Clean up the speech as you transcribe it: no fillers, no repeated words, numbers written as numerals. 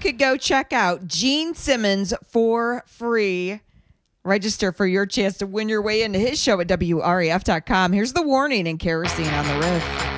could go check out Gene Simmons for free. Register for your chance to win your way into his show at WREF.com. Here's the warning in Kerosene on the Riff.